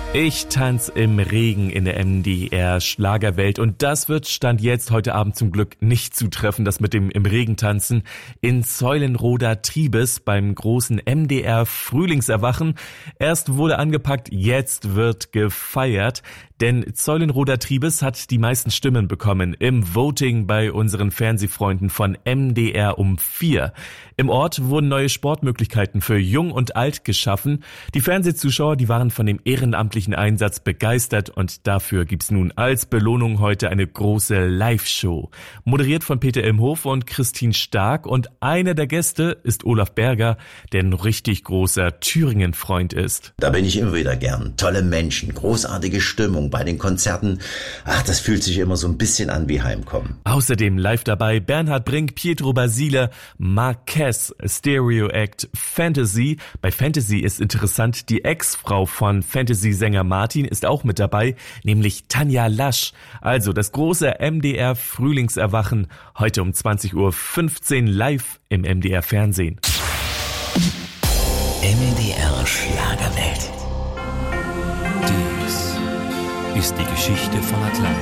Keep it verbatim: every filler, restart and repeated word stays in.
Ich tanz im Regen in der M D R Schlagerwelt und das wird Stand jetzt heute Abend zum Glück nicht zutreffen, das mit dem im Regen tanzen. In Zeulenroda Triebes beim großen M D R Frühlingserwachen. Erst wurde angepackt, jetzt wird gefeiert. Denn Zeulenroda Triebes hat die meisten Stimmen bekommen im Voting bei unseren Fernsehfreunden von M D R um vier. Im Ort wurden neue Sportmöglichkeiten für Jung und Alt geschaffen. Die Fernsehzuschauer, die waren von dem ehrenamtlichen Einsatz begeistert und dafür gibt's nun als Belohnung heute eine große Live-Show. Moderiert von Peter Imhof und Christine Stark und einer der Gäste ist Olaf Berger, der ein richtig großer Thüringen-Freund ist. Da bin ich immer wieder gern. Tolle Menschen, großartige Stimmung bei den Konzerten. Ach, das fühlt sich immer so ein bisschen an wie Heimkommen. Außerdem live dabei Bernhard Brink, Pietro Basile, Marquez, Stereo Act, Fantasy. Bei Fantasy ist interessant, die Ex-Frau von Fantasy-Sänger Martin ist auch mit dabei, nämlich Tanja Lasch. Also das große M D R Frühlingserwachen heute um zwanzig Uhr fünfzehn live im M D R Fernsehen. M D R Schlagerwelt. Dies ist die Geschichte von Atlantis.